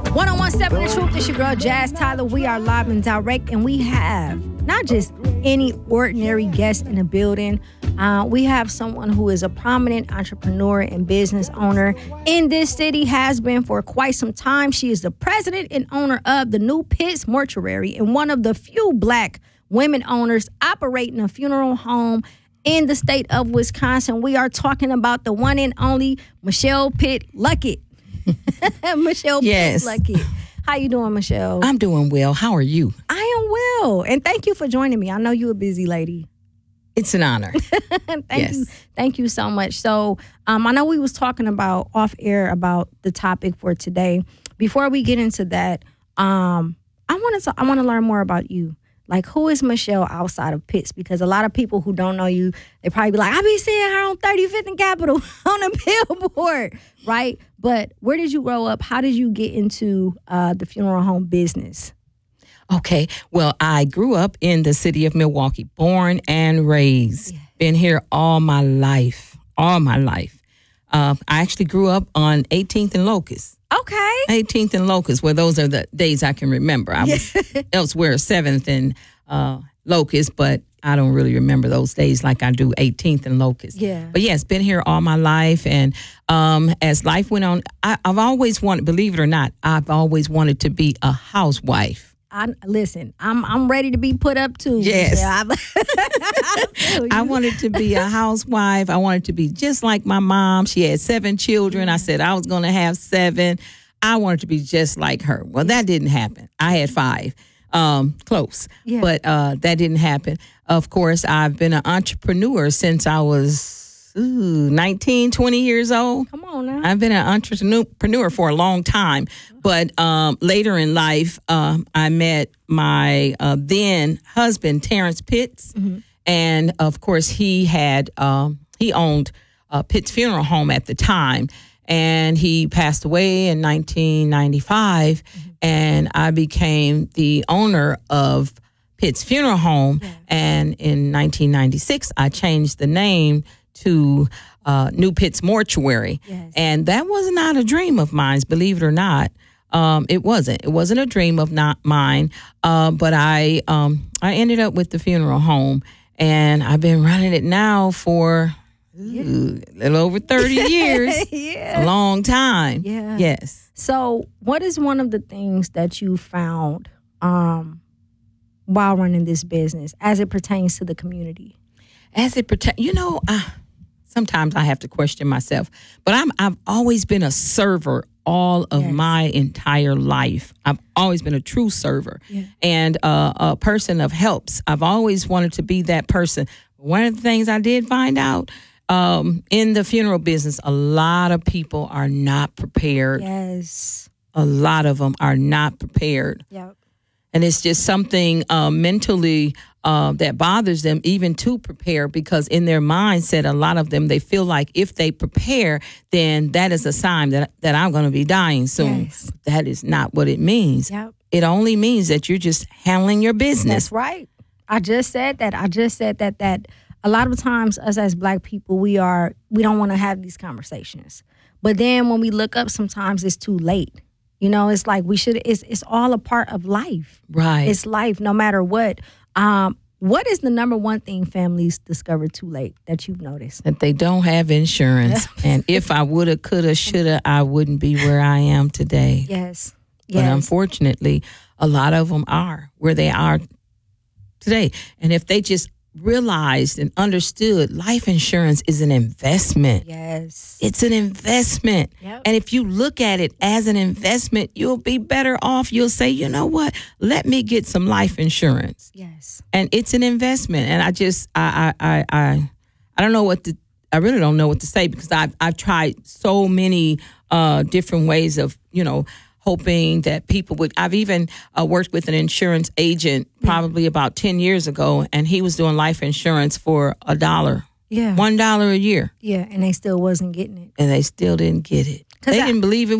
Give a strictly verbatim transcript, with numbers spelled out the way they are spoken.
one oh one point seven The Truth. It's your girl, Jazz Tyler. We are live and direct, and we have not just any ordinary guest in the building. Uh, we have someone who is a prominent entrepreneur and business owner in this city, has been for quite some time. She is the president and owner of the New Pitts Mortuary and one of the few black women owners operating a funeral home in the state of Wisconsin. We are talking about the one and only Michelle Pitt Luckett. Michelle yes. Pitt Luckett. How you doing, Michelle? I'm doing well. How are you? I am well. And thank you for joining me. I know you're a busy lady. It's an honor. thank yes. you. Thank you so much. So um, I know we was talking about off air about the topic for today. Before we get into that, um, I want to I want to learn more about you. Like, who is Michelle outside of Pitts? Because a lot of people who don't know you, they probably be like, I be seeing her on thirty-fifth and Capitol on a billboard, right? But where did you grow up? How did you get into uh, the funeral home business? Okay. Well, I grew up in the city of Milwaukee, born and raised. Yeah. Been here all my life, all my life. Uh, I actually grew up on eighteenth and Locust. Okay. eighteenth and Locust, where those are the days I can remember. I was elsewhere, seventh and uh, Locust, but I don't really remember those days like I do eighteenth and Locust. Yeah. But yes, been here all my life. And um, as life went on, I, I've always wanted, believe it or not, I've always wanted to be a housewife. I, listen, I'm I'm ready to be put up too. Yes. Yeah, I wanted to be a housewife. I wanted to be just like my mom. She had seven children. I said I was going to have seven. I wanted to be just like her. Well, that didn't happen. I had five. Um, close. Yeah. But uh, that didn't happen. Of course, I've been an entrepreneur since I was ooh, nineteen, twenty years old. Come on now. I've been an entrepreneur for a long time. But um, later in life, uh, I met my uh, then husband, Terrence Pitts. Mm-hmm. And, of course, he had um, he owned uh, Pitts Funeral Home at the time. And he passed away in nineteen ninety-five. Mm-hmm. And I became the owner of Pitts Funeral Home. Yeah. And in nineteen ninety-six, I changed the name to uh, New Pitts Mortuary. Yes. And that was not a dream of mine, believe it or not. Um, it wasn't. It wasn't a dream of not mine. Uh, but I um, I ended up with the funeral home, and I've been running it now for yeah. ooh, a little over thirty years. Yeah. A long time. Yeah. Yes. So what is one of the things that you found um, while running this business as it pertains to the community? As it pertains, you know, I, sometimes I have to question myself, but I'm I've always been a server all of yes. my entire life. I've always been a true server yeah. and uh, a person of helps. I've always wanted to be that person. One of the things I did find out um, in the funeral business, a lot of people are not prepared. Yes. A lot of them are not prepared. Yep. And it's just something uh, mentally uh, that bothers them even to prepare, because in their mindset, a lot of them, they feel like if they prepare, then that is a sign that, that I'm going to be dying soon. Yes. That is not what it means. Yep. It only means that you're just handling your business. That's right. I just said that. I just said that, that a lot of times us as Black people, we are, we don't want to have these conversations. But then when we look up, sometimes it's too late. You know, it's like we should, it's it's all a part of life. Right. It's life, no matter what. Um, what is the number one thing families discover too late that you've noticed? That they don't have insurance. And if I woulda, coulda, shoulda, I wouldn't be where I am today. Yes. But yes. unfortunately, a lot of them are where they are today. And if they just realized and understood life insurance is an investment. Yes. It's an investment. Yep. And if you look at it as an investment, you'll be better off. You'll say, you know what? Let me get some life insurance. Yes. And it's an investment. And I just, I, I, I, I, I don't know what to, I really don't know what to say, because I've, I've tried so many uh, different ways of, you know, hoping that people would. I've even uh, worked with an insurance agent probably yeah. about ten years ago, and he was doing life insurance for a dollar. Yeah. One dollar a year. Yeah, and they still wasn't getting it. And they still didn't get it. They I, didn't believe it